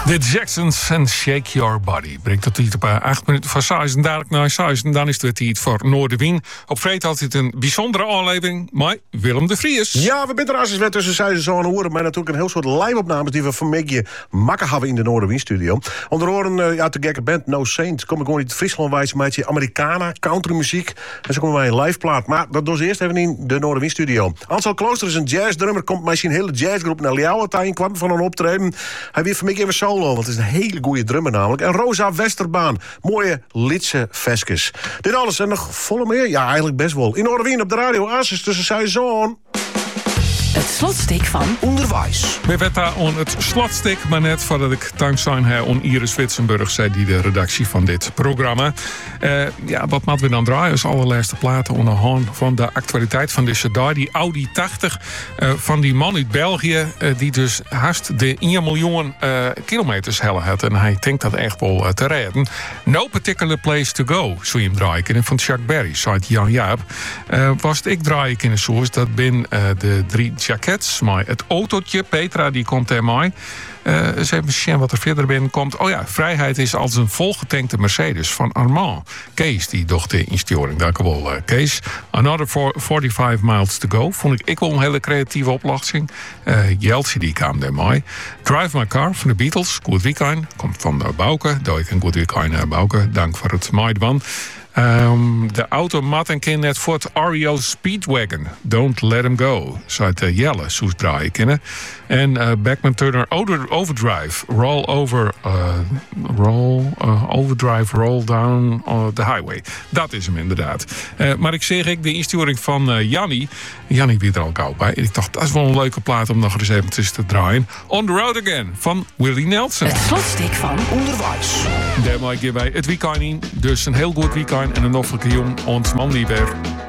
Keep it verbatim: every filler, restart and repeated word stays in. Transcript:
De Jacksons en Shake Your Body. Brengt dat iets op acht minuten van zes en dadelijk naar zes. En dan is het tijd voor Noorderwien. Op vreed altijd een bijzondere aflevering. Maar Willem de Vries. Ja, we bent er als het tussen zes en zo'n horen. Maar natuurlijk een heel soort live-opnames die we van je makken hebben in de Noorderwien-studio. Onder oren uh, uit de gekke band No Saint. Kom ik gewoon uit Friesland wijze met je Americana, countrymuziek. En zo komen wij een live plaat. Maar dat doen ze eerst even in de Noorderwien-studio. Ansel Klooster is een jazzdrummer. Komt misschien een hele jazzgroep naar Ljouwertijn. Kwam van een optreden. Hij weer van mij even solo, want het is een hele goede drummer namelijk. En Rosa Westerbaan. Mooie Litse veskes. Dit alles en nog volle meer? Ja, eigenlijk best wel. In Noorderwien op de radio. Asus tussen seizoen. Het slotstuk van Onderwijs. We werd daar on het slotstuk, maar net voordat ik dankzij haar on Iris Witsenburg zei die de redactie van dit programma. Uh, ja, wat moeten we dan draaien als allerlaatste platen onder hand van de actualiteit van deze dag. Die Audi tachtig uh, van die man uit België, uh, die dus haast de één miljoen uh, kilometers helle had. En hij denkt dat echt wel uh, te redden. No particular place to go, zo je hem draaien kunnen van Chuck Berry, zei Jan Jaap. Uh, was het ik draaien in de source, dat ben uh, de drie jackets, maar het autootje, Petra, die komt er mij. Uh, eens even zien wat er verder binnenkomt. Oh ja, vrijheid is als een volgetankte Mercedes van Armand. Kees, die docht de insturing. Dank u wel, uh, Kees. Another forty-five miles to go. Vond ik ik wel een hele creatieve oplossing. Uh, Jeltje, die kwam er mij. Drive My Car van de Beatles. Goed weekend. Komt van uh, Bouke. Doe ik een goed weekend, uh, Bouke. Dank voor het maaidwan. Um, de auto mat en kin net voor het R E O Speedwagon. Don't let him go. Zei uh, Jelle, soes draaien kennen. En uh, Beckman Turner over, Overdrive. Roll over. Uh, roll. Uh, overdrive. Roll down uh, the highway. Dat is hem inderdaad. Uh, maar ik zeg ik de insturing van uh, Jannie. Jannie wie er al gauw bij. Ik dacht dat is wel een leuke plaat om nog eens even te draaien. On the Road Again van Willie Nelson. het slotstuk van Onderwijs. Daar maak je bij het weekend in. Dus een heel goed weekend en een noffelijke jong ons man die weer.